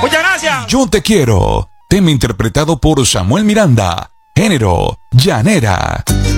Muchas gracias. Yo te quiero. Tema interpretado por Samuel Miranda. Género, llanera.